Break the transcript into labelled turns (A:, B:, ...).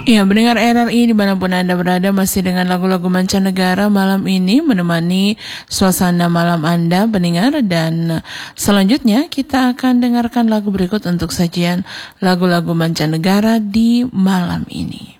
A: Ya, pendengar RRI dimanapun Anda berada, masih dengan lagu-lagu mancanegara malam ini menemani suasana malam Anda, pendengar. Dan selanjutnya kita akan dengarkan lagu berikut untuk sajian lagu-lagu mancanegara di malam ini.